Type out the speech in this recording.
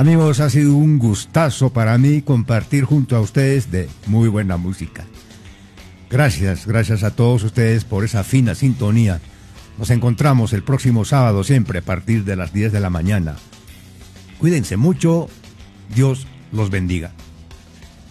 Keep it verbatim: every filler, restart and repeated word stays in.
Amigos, ha sido un gustazo para mí compartir junto a ustedes de muy buena música. Gracias, gracias a todos ustedes por esa fina sintonía. Nos encontramos el próximo sábado siempre a partir de las diez de la mañana. Cuídense mucho, Dios los bendiga.